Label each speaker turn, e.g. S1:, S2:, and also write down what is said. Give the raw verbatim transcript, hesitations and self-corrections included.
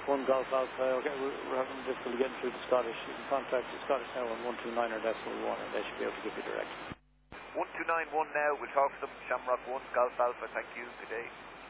S1: Shamrock one Golf Alpha. Okay, we're, we're having difficulty getting through the Scottish. You can contact the Scottish now on one two nine or decimal one, and they should be able to give you direction.
S2: one two nine one now, we'll talk to them. Shamrock one Golf Alpha, thank you, good day.